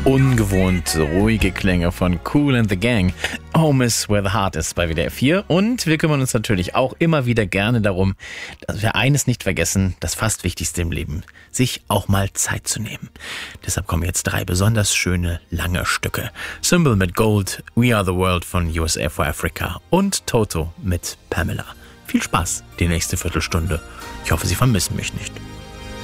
Ungewohnt ruhige Klänge von Kool and the Gang. Home is where the heart is bei WDR 4. Und wir kümmern uns natürlich auch immer wieder gerne darum, dass wir eines nicht vergessen, das fast Wichtigste im Leben, sich auch mal Zeit zu nehmen. Deshalb kommen jetzt 3 besonders schöne, lange Stücke. Symbol mit Gold, We Are the World von USA for Africa und Toto mit Pamela. Viel Spaß die nächste Viertelstunde. Ich hoffe, Sie vermissen mich nicht.